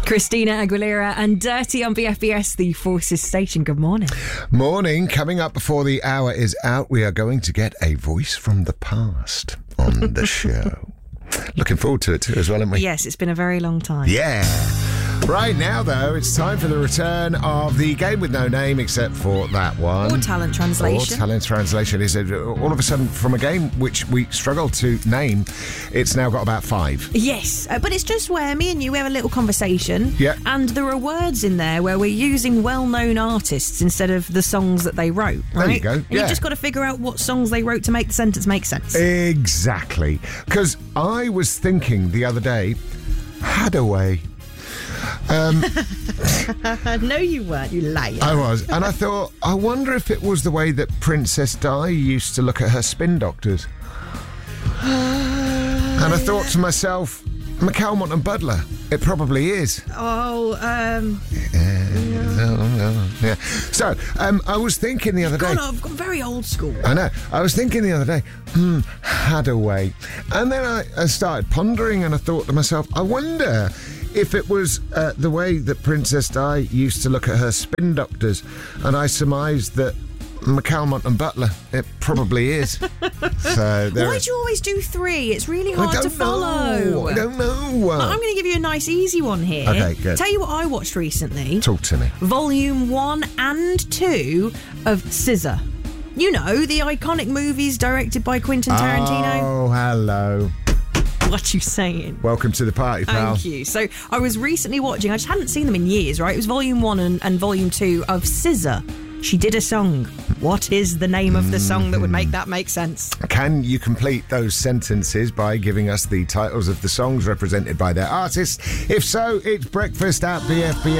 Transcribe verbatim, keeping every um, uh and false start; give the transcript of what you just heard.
Christina Aguilera and Dirty on B F B S, the Forces Station. Good morning. Morning. Coming up before the hour is out, we are going to get a voice from the past on the show. Looking forward to it too as well, aren't we? Yes, it's been a very long time. Yeah. Right now, though, it's time for the return of the game with no name, except for that one. Or talent translation. Or talent translation. Is it all of a sudden from a game which we struggled to name? It's now got about five. Yes, uh, but it's just where me and you we have a little conversation. Yeah. And there are words in there where we're using well-known artists instead of the songs that they wrote. Right? There you go. And yeah. You've just got to figure out what songs they wrote to make the sentence make sense. Exactly. Because I was thinking the other day, Hadaway. Um, no, you weren't, you liar. I was, and I thought, I wonder if it was the way that Princess Di used to look at her spin doctors. And I thought to myself, McCalmont and Butler, it probably is. Oh, um... Yeah. yeah. So, um, I was thinking the other day... God, I've gone very old school. I know. I was thinking the other day, hmm, Hadaway. And then I, I started pondering and I thought to myself, I wonder... if it was uh, the way that Princess Di used to look at her spin doctors, and I surmised that McCalmont and Butler, it probably is. So there Why is. do you always do three? It's really hard I don't to follow. know. I don't know. Well, I'm going to give you a nice, easy one here. Okay, good. Tell you what I watched recently. Talk to me. Volume one and two of Scissor. You know, the iconic movies directed by Quentin Tarantino. Oh, hello. What you saying? Welcome to the party, pal. Thank you. So I was recently watching, I just hadn't seen them in years, right? It was volume one and, and volume two of Scissor. She did a song. What is the name of the song that would make that make sense? Can you complete those sentences by giving us the titles of the songs represented by their artists? If so, it's breakfast at B F B S.